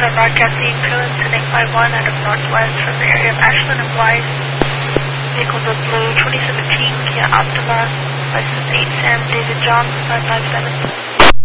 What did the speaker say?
are broadcasting code 1051 out of Northwest from the area of Ashland and Blythe. Vehicles of blue 2017 Kia Optima, license 8 Sam David John 557.